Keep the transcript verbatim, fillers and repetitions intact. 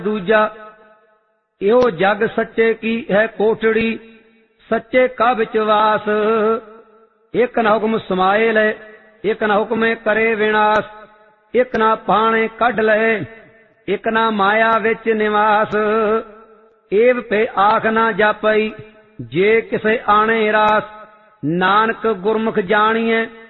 दूजा इहो जग सच्चे की है कोठड़ी, सच्चे का विचवास। एक न हुक्म समाए ले, एक न हुक्म करे विनाश, एक ना पाने कढ़ ले, एक ना माया विच निवास। एव पे आख ना जापई, जे किसे आने रास, नानक गुरमुख जानिए